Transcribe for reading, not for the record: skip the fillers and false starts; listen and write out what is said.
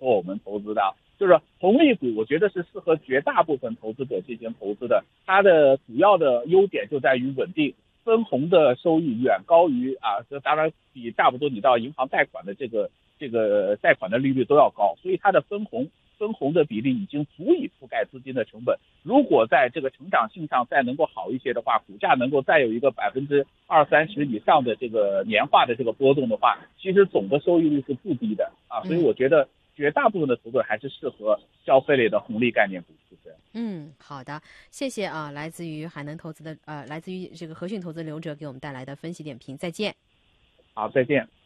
合我们投资的。就是红利股，我觉得是适合绝大部分投资者进行投资的。它的主要的优点就在于稳定，分红的收益远高于这当然比差不多你到银行贷款的这个贷款的利率都要高，所以它的分红的比例已经足以覆盖资金的成本。如果在这个成长性上再能够好一些的话，股价能够再有一个20-30%以上的这个年化的这个波动的话，其实总的收益率是不低的所以我觉得绝大部分的投资者还是适合消费类的红利概念股。 好的，谢谢来自于海能投资的来自于这个和讯投资刘哲给我们带来的分析点评，再见。 好，再见。